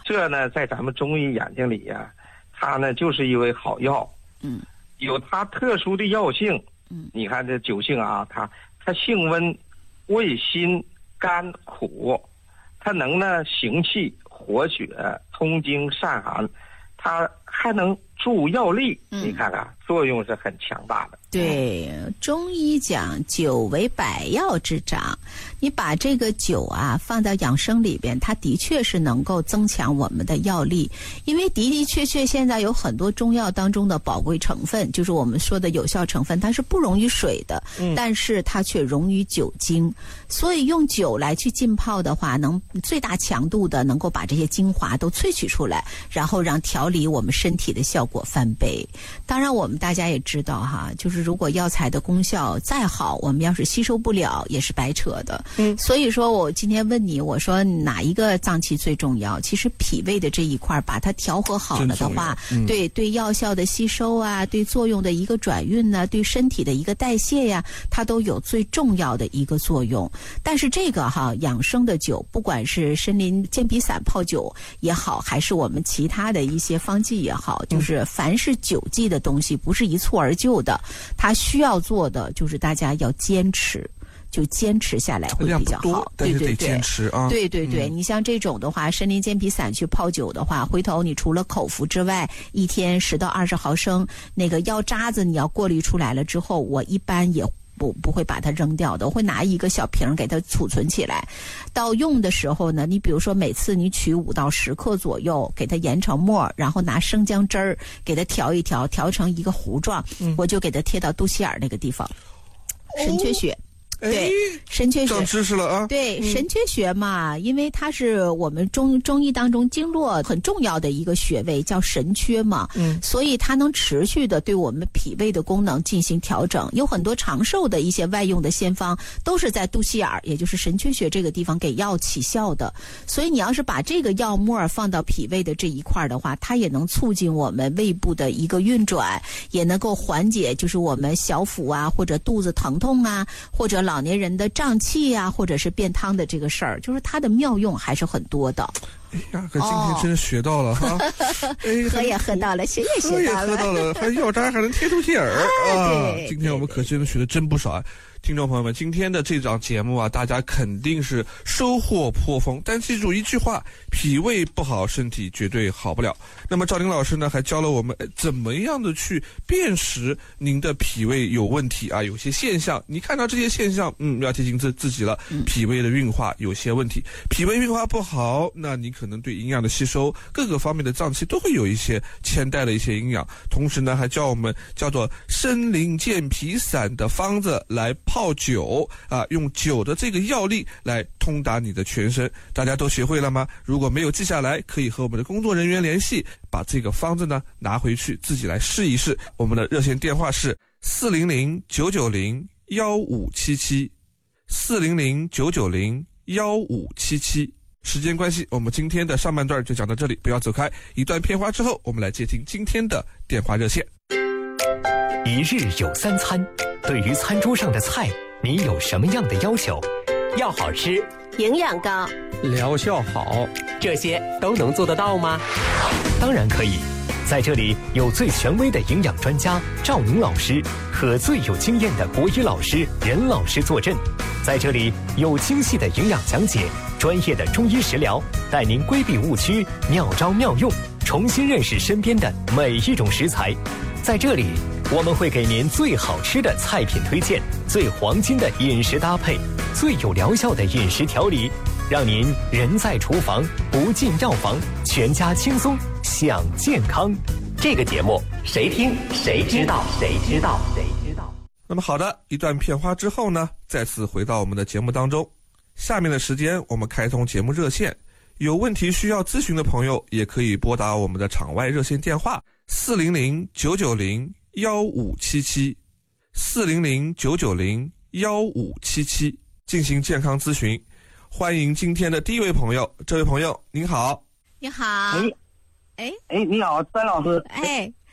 这呢在咱们中医眼睛里呀，它呢就是一味好药，有它特殊的药性。你看这酒性啊，它性温，味辛甘苦，它能呢行气活血通经散寒，它还能助药力。你看看作用是很强大的。 对，中医讲酒为百药之长，你把这个酒啊放到养生里边，它的确是能够增强我们的药力。因为的的确确现在有很多中药当中的宝贵成分，就是我们说的有效成分，它是不溶于水的，但是它却溶于酒精。所以用酒来去浸泡的话，能最大强度的能够把这些精华都萃取出来，然后让调理我们身体的效果翻倍。当然我们大家也知道哈，就是如果药材的功效再好，我们要是吸收不了也是白扯的。所以说我今天问你，我说哪一个脏器最重要？其实脾胃的这一块把它调和好了的话，对药效的吸收啊，对作用的一个转运呢，对身体的一个代谢呀，它都有最重要的一个作用。但是这个养生的酒，不管是参苓健脾散泡酒也好，还是我们其他的一些方剂也好，就是凡是酒剂的东西不是一蹴而就的，它需要做的就是大家要坚持，就坚持下来会比较好。 但是得坚持啊。 对，你像这种的话，参苓健脾散去泡酒的话，回头你除了口服之外，一天10到20毫升，那个药渣子你要过滤出来了之后，我一般也不会把它扔掉的，我会拿一个小瓶给它储存起来。到用的时候呢，你比如说每次你取5到10克左右，给它研成沫，然后拿生姜汁儿给它调一调，调成一个糊状，我就给它贴到肚脐眼那个地方，神阙穴。对，神阙穴长知识了啊！ 对，神阙穴嘛，因为它是我们中医当中经络很重要的一个穴位，叫神阙嘛，所以它能持续的对我们脾胃的功能进行调整。有很多长寿的一些外用的仙方，都是在肚脐眼，也就是神阙穴这个地方给药起效的。所以你要是把这个药沫放到脾胃的这一块的话，它也能促进我们胃部的一个运转，也能够缓解就是我们小腹啊或者肚子疼痛啊，或者老年人的胀气啊，或者是便汤的这个事儿，就是它的妙用还是很多的。 哎呀，可今天真是学到了哈！ 喝也喝到了，学也学到了， 喝到了，还药渣还能贴肚脐眼啊！今天我们可真的学的真不少啊！听众朋友们，今天的这档节目啊，大家肯定是收获颇丰。但记住一句话，脾胃不好，身体绝对好不了。那么赵林老师呢，还教了我们怎么样的去辨识您的脾胃有问题啊，有些现象，你看到这些现象，要提醒自己了，脾胃的运化有些问题。脾胃运化不好，那你可能对营养的吸收，各个方面的脏器都会有一些牵带了一些营养。同时呢，还教我们叫做参苓健脾散的方子来泡酒啊，用酒的这个药力来通达你的全身。大家都学会了吗？如果没有记下来，可以和我们的工作人员联系，把这个方子呢拿回去自己来试一试。我们的热线电话是400-990-1577，400-990-1577。时间关系，我们今天的上半段就讲到这里，不要走开。一段片花之后，我们来接听今天的电话热线。 一日有3餐，对于餐桌上的菜，你有什么样的要求？要好吃， 营养高， 疗效好， 这些都能做得到吗？当然可以，在这里有最权威的营养专家赵宁老师和最有经验的国医老师任老师坐镇，在这里有精细的营养讲解，专业的中医食疗，带您规避误区，妙招妙用，重新认识身边的每一种食材。在这里，我们会给您最好吃的菜品推荐，最黄金的饮食搭配，最有疗效的饮食调理，让您人在厨房不进药房，全家轻松享健康。这个节目谁听谁知道，谁知道谁知道。 那么好的，一段片花之后呢，再次回到我们的节目当中。下面的时间我们开通节目热线，有问题需要咨询的朋友也可以拨打我们的场外热线电话400-990-1577，400-990-1577进行健康咨询。欢迎今天的第一位朋友，这位朋友您好。 你好。 你好，詹老师。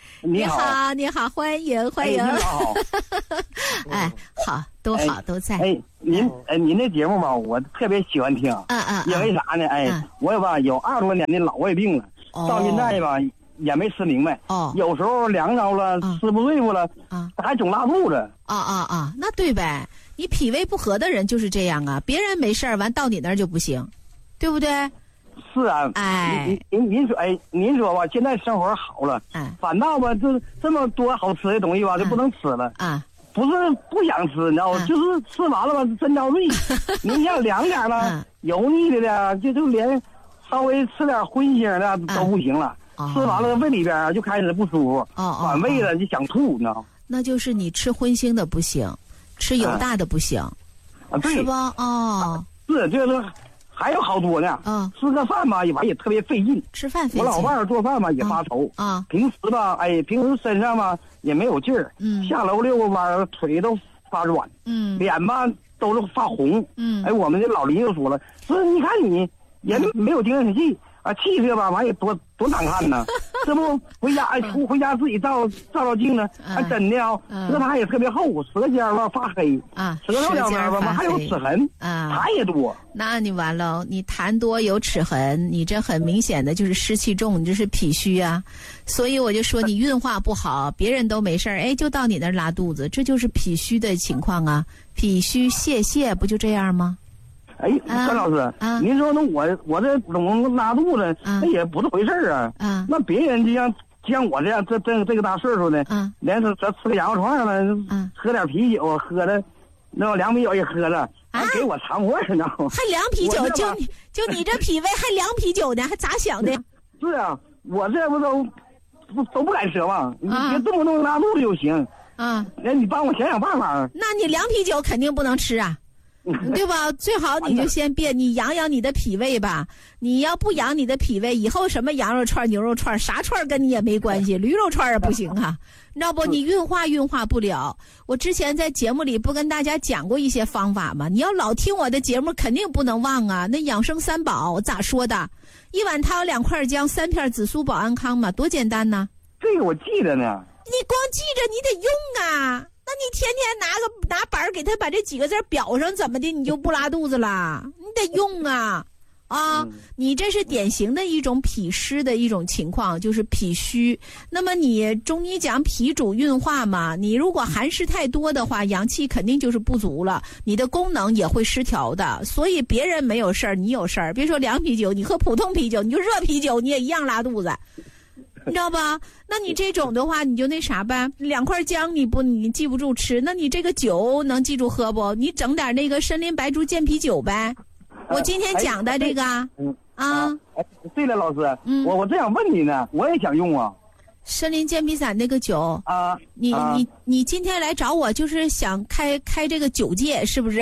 你好，你好，欢迎欢迎。 你好。 哎，好，都好，都在。 您那节目吧，我特别喜欢听。因为啥呢？我有20多年的老胃病了，到现在吧也没吃明白。有时候凉着了，吃不对付了，还总拉肚子。 那对呗。你脾胃不和的人就是这样啊，别人没事儿，完到你那儿就不行，对不对？ 是啊。您说吧，现在生活好了，反倒吧，这么多好吃的东西吧，就不能吃了。不是不想吃，你知道吗？就是吃完了吧，真遭罪。您像凉点了，油腻的就连稍微吃点荤腥的都不行了。吃完了胃里边就开始不舒服，反胃了就想吐，你知道吗？ 那就是你吃荤腥的不行，吃油大的不行， 对， 是吧？ 是这个还有好多呢。吃个饭吧也特别费劲， 吃饭费劲。 我老伴儿做饭吧也发愁平时身上吧也没有劲儿，下楼遛个弯腿都发软，脸吧都是发红，我们这老邻居说了，说你看你也没有精神气啊，气色吧完也多难看呢。这不回家自己照镜子，还真的舌苔也特别厚，舌尖吧发黑，舌头两边吧还有齿痕，痰也多。 那你完了，你痰多有齿痕，你这很明显的就是湿气重，你这是脾虚啊。所以我就说你运化不好，别人都没事儿，就到你那儿拉肚子，这就是脾虚的情况啊。脾虚泄不就这样吗？ 张老师，您说那我这总拉肚子，那也不是回事儿啊。那别人就像我这样，这个大岁数的，连吃个羊肉串了，喝点啤酒，喝的那凉啤酒也喝着，还给我肠胃，你知道吗？ 还凉啤酒，就你这脾胃还凉啤酒呢，还咋想的？ 是啊，我这不都不敢奢望，你别动不动拉肚子就行。你帮我想办法。 那你凉啤酒肯定不能吃啊。对吧？最好你就先你养你的脾胃吧。你要不养你的脾胃，以后什么羊肉串、牛肉串，啥串跟你也没关系。驴肉串也不行啊，你知道不？你运化不了。我之前在节目里不跟大家讲过一些方法吗？你要老听我的节目，肯定不能忘啊。那养生3宝我咋说的？1碗汤2块姜3片紫苏保安康嘛，多简单呢。 这个我记着呢。 你光记着，你得用啊。那你天天拿板给他把这几个字裱上，怎么的你就不拉肚子了？你得用啊！你这是典型的一种脾湿的一种情况，就是脾虚。那么你中医讲脾主运化嘛，你如果寒湿太多的话，阳气肯定就是不足了，你的功能也会失调的。所以别人没有事儿，你有事儿。别说凉啤酒，你喝普通啤酒，你就热啤酒，你也一样拉肚子。你知道吧？那你这种的话，你就那啥呗，2块姜你记不住吃，那你这个酒能记住喝不？你整点那个参苓白术健脾酒呗。我今天讲的这个对了，老师，我这想问你呢，我也想用啊。 参苓健脾散那个酒你今天来找我就是想开这个酒戒是不是？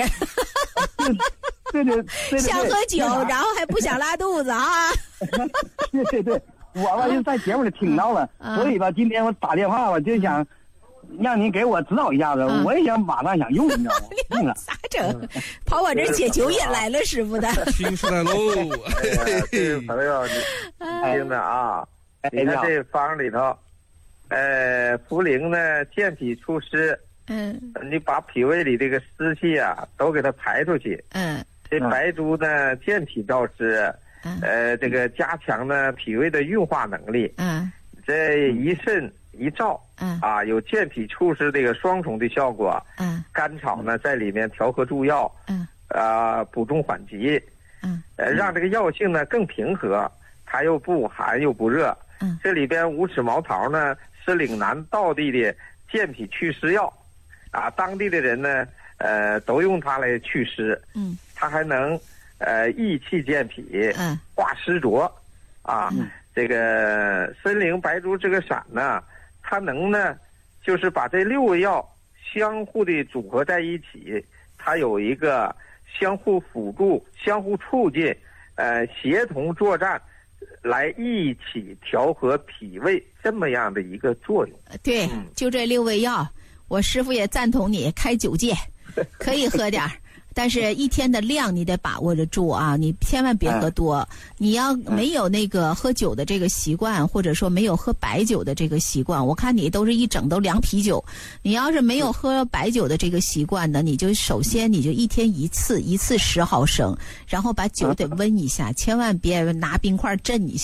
对， 想喝酒，然后还不想拉肚子啊？ 对。我吧就在节目里听到了，所以吧今天我打电话，我就想让您给我指导一下子，我也想马上想用，你知道吗？ 咋整？跑我这解酒瘾来了，师傅的。 听出来喽！ 这位朋友，你听着啊，你看这方里头，茯苓呢健脾祛湿，你把脾胃里这个湿气啊都给它排出去，这白术呢健脾燥湿。这个加强呢脾胃的运化能力，这一肾一燥，有健脾祛湿这个双重的效果，甘草呢在里面调和助药，补中缓急，让这个药性呢更平和，它又不寒又不热，这里边无齿毛桃呢是岭南道地的健脾祛湿药，当地的人呢都用它来祛湿，它还能益气健脾，化湿浊，这个参苓白术这个散呢，它能呢，就是把这6味药相互的组合在一起，它有一个相互辅助、相互促进，协同作战，来一起调和脾胃这么样的一个作用。 对，就这6味药，我师傅也赞同你开酒戒，可以喝点儿。 但是一天的量你得把握着住啊，你千万别喝多。你要没有那个喝酒的这个习惯，或者说没有喝白酒的这个习惯，我看你都是一整都凉啤酒。你要是没有喝白酒的这个习惯呢，你就首先你就一天一次10毫升，然后把酒得温一下，千万别拿冰块震一下。